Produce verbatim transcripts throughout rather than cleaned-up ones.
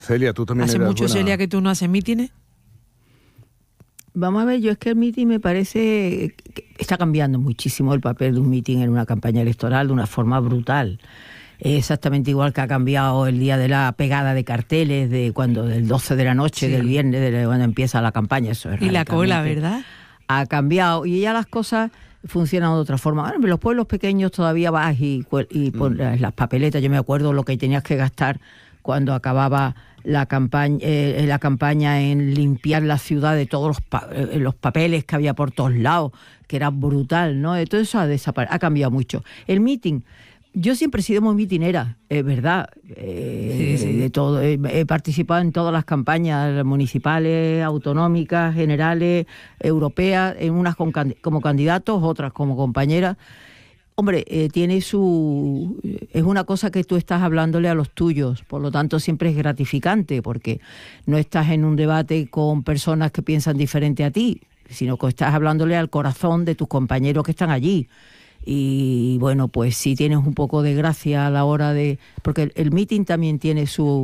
Celia, tú también ¿Hace eras mucho, buena... Celia, que tú no haces mítines? Vamos a ver, yo es que el mitin me parece que está cambiando muchísimo el papel de un mitin en una campaña electoral de una forma brutal. Es exactamente igual que ha cambiado el día de la pegada de carteles, de cuando del doce de la noche, Sí. del viernes, de cuando empieza la campaña. Eso es Y la cola, radicalmente- ¿verdad? Ha cambiado y ya las cosas funcionan de otra forma. Bueno, en los pueblos pequeños todavía vas y, cuel- y pones las papeletas. Yo me acuerdo lo que tenías que gastar cuando acababa la campaña, eh, la campaña en limpiar la ciudad de todos los, pa- eh, los papeles que había por todos lados, que era brutal, ¿no? Todo eso ha desaparecido, ha cambiado mucho. El meeting, yo siempre he sido muy mitinera, es verdad, eh, Sí, sí. de todo. He, he participado en todas las campañas municipales, autonómicas, generales, europeas, en unas con candi- como candidatos, otras como compañeras. Hombre, eh, tiene su... es una cosa que tú estás hablándole a los tuyos, por lo tanto siempre es gratificante, porque no estás en un debate con personas que piensan diferente a ti, sino que estás hablándole al corazón de tus compañeros que están allí. Y bueno, pues sí tienes un poco de gracia a la hora de... porque el, el meeting también tiene su...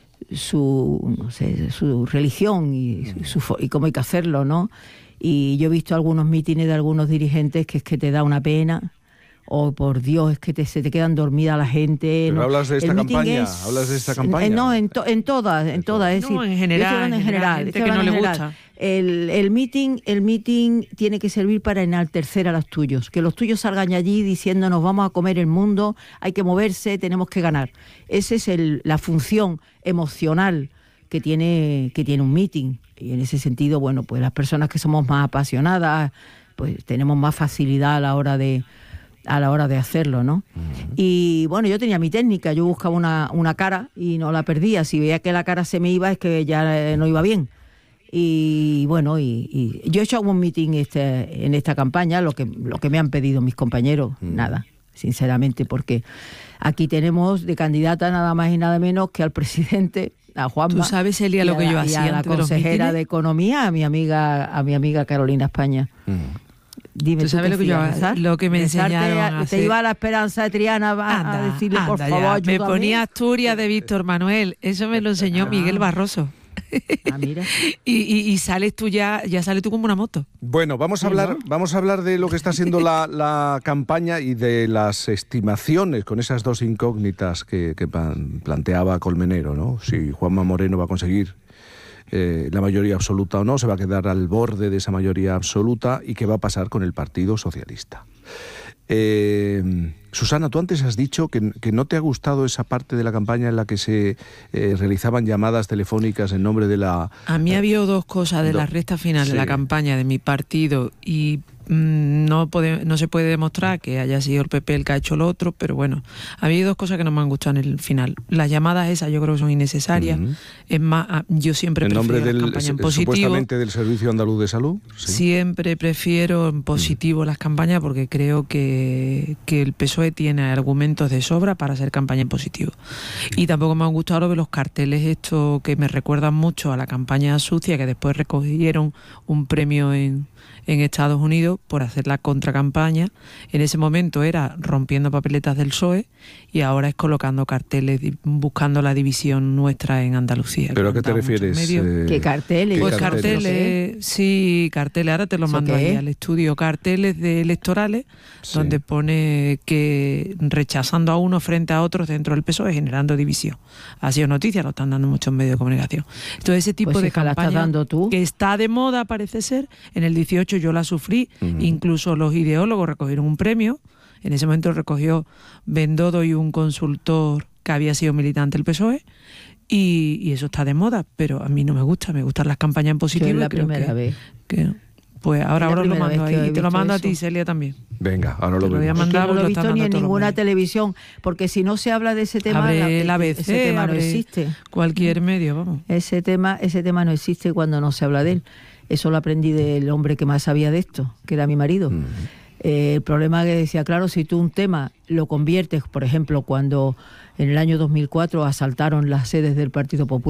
su no sé, su religión y, su, fo- y cómo hay que hacerlo, ¿no? Y yo he visto algunos mítines de algunos dirigentes que es que te da una pena. Oh, por Dios, es que te, se te quedan dormida la gente. Pero ¿no? hablas de esta El meeting campaña, es- hablas de esta eh, campaña. no, en, to- en todas, en todas. Es No, decir, en general, yo estoy hablando en en general, general. gente estoy que no hablando le en general. gusta. El, el meeting, el meeting tiene que servir para enaltecer a los tuyos, que los tuyos salgan allí diciendo nos vamos a comer el mundo, hay que moverse, tenemos que ganar. Esa es el, la función emocional que tiene, que tiene un meeting. Y en ese sentido, bueno, pues las personas que somos más apasionadas, pues tenemos más facilidad a la hora de a la hora de hacerlo, ¿no? Uh-huh. Y bueno, yo tenía mi técnica, yo buscaba una, una cara y no la perdía. Si veía que la cara se me iba, es que ya no iba bien. Y bueno, y, y yo he hecho algún meeting este, en esta campaña, lo que, lo que me han pedido mis compañeros, uh-huh. nada, sinceramente, porque aquí tenemos de candidata nada más y nada menos que al presidente, a Juanma. ¿Tú sabes, Elia, lo que yo hacía y a la consejera de Economía, a mi amiga, a mi amiga Carolina España. Uh-huh. Dime, ¿tú sabes lo que yo lo que me enseñaron a, a Te iba a la Esperanza de Triana a, anda, a decirle, anda por favor, ya. ayúdame. Me ponía Asturias de Víctor Manuel. Eso me lo enseñó ah. Miguel Barroso. Ah, mira. y, y, y sales tú ya, ya sales tú como una moto. Bueno, vamos a hablar, ¿no? vamos a hablar de lo que está siendo la, la campaña y de las estimaciones con esas dos incógnitas que, que planteaba Colmenero, ¿no? Si Juanma Moreno va a conseguir Eh, la mayoría absoluta o no, se va a quedar al borde de esa mayoría absoluta y qué va a pasar con el Partido Socialista. Eh, Susana, tú antes has dicho que, que no te ha gustado esa parte de la campaña en la que se eh, realizaban llamadas telefónicas en nombre de la... A mí ha habido dos cosas de do, la recta final sí. de la campaña de mi partido y mmm, no, puede, no se puede demostrar que haya sido el P P el que ha hecho lo otro, pero bueno, ha habido dos cosas que no me han gustado en el final. Las llamadas esas yo creo que son innecesarias. Uh-huh. Es más, yo siempre en prefiero nombre del, las campañas en es, positivo. Supuestamente del Servicio Andaluz de Salud. Sí. Siempre prefiero en positivo uh-huh. las campañas porque creo que, que el P S O E tiene argumentos de sobra para hacer campaña en positivo. Y tampoco me han gustado lo de los carteles estos que me recuerdan mucho a la campaña sucia, que después recogieron un premio en, en Estados Unidos por hacer la contracampaña. En ese momento era rompiendo papeletas del P S O E y ahora es colocando carteles buscando la división nuestra en Andalucía. ¿Pero a qué te refieres? Eh, ¿Qué carteles? Pues ¿Qué carteles, carteles sí, carteles, ahora te lo mando ahí al estudio, carteles de electorales sí. donde pone que rechazando a uno frente a otros dentro del P S O E, generando división. Ha sido noticia, lo están dando muchos medios de comunicación. Entonces ese tipo pues de hija, campaña la estás dando tú. Que está de moda, parece ser, en el dieciocho yo la sufrí, uh-huh. incluso los ideólogos recogieron un premio, en ese momento recogió Bendodo y un consultor que había sido militante del P S O E, y, y eso está de moda, pero a mí no me gusta, me gustan las campañas en positivo. Yo es la creo primera que, vez. Que, pues ahora, ahora lo mando ahí, y te lo mando eso. A ti, Celia, también. Venga, ahora lo, lo voy a mandar. Es que no lo he visto ni en ninguna televisión, porque si no se habla de ese tema, abre la B C, ese tema no existe. Cualquier medio, vamos. Ese tema, ese tema no existe cuando no se habla de él. Eso lo aprendí del hombre que más sabía de esto, que era mi marido. Mm. Eh, el problema que decía, claro, si tú un tema lo conviertes, por ejemplo, cuando en el año dos mil cuatro asaltaron las sedes del Partido Popular,